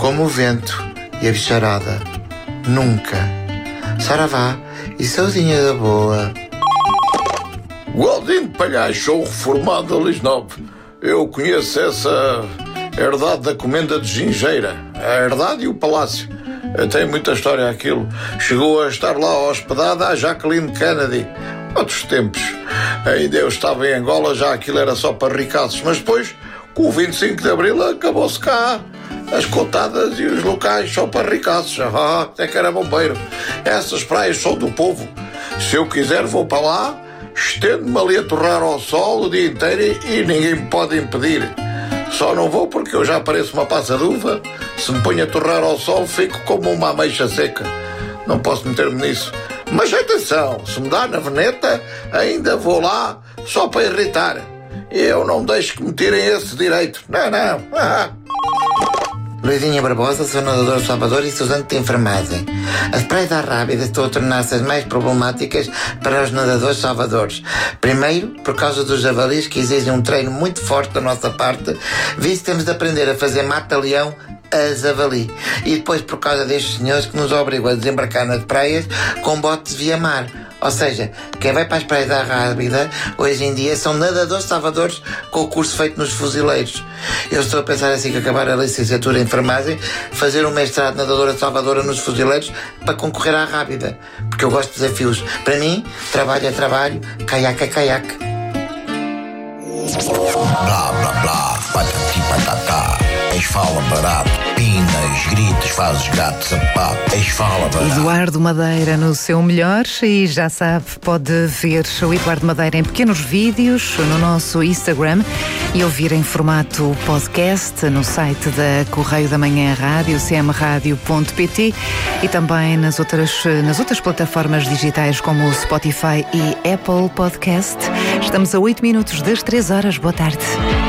como o vento e a bicharada. Nunca. Saravá e saudinha da boa. Godinho de Palhaço, sou reformado da Lisnove. Eu conheço essa herdade da comenda de Gingeira. A herdade e o palácio. Tem muita história aquilo. Chegou a estar lá hospedada a Jacqueline Kennedy. Outros tempos. Ainda eu estava em Angola, já aquilo era só para ricaços. Mas depois, com o 25 de Abril, acabou-se cá. As cotadas e os locais só para ricaços. Até que era bombeiro. Essas praias são do povo. Se eu quiser vou para lá, estendo-me ali a torrar ao sol o dia inteiro e ninguém me pode impedir. Só não vou porque eu já pareço uma passa de uva. Se me ponho a torrar ao sol, fico como uma ameixa seca. Não posso meter-me nisso. Mas atenção, se me dá na veneta, ainda vou lá só para irritar. Eu não deixo que me tirem esse direito. Não. Luizinha Barbosa, sou nadador de Salvador e estudante de enfermagem. As praias da Rábida estão a tornar-se as mais problemáticas para os nadadores salvadores. Primeiro, por causa dos javalis que exigem um treino muito forte da nossa parte, visto que temos de aprender a fazer mata-leão a javali. E depois por causa destes senhores que nos obrigam a desembarcar nas praias com botes via mar. Ou seja, quem vai para as praias da Rábida hoje em dia são nadadores salvadores com o curso feito nos fuzileiros. Eu estou a pensar assim que acabar a licenciatura em enfermagem, fazer um mestrado de nadadora salvadora nos fuzileiros para concorrer à Rábida, porque eu gosto de desafios. Para mim, trabalho é trabalho, caiaque é caiaque. Blá blá blá, patati patatá. Ex-fala barato, pinas, gritos, fazes gato, sapato. Ex-fala barato. Eduardo Madeira no seu melhor, e já sabe, pode ver o Eduardo Madeira em pequenos vídeos no nosso Instagram e ouvir em formato podcast no site da Correio da Manhã Rádio, cmradio.pt, e também nas outras plataformas digitais como o Spotify e Apple Podcast. Estamos a 8 minutos das 3 horas. Boa tarde.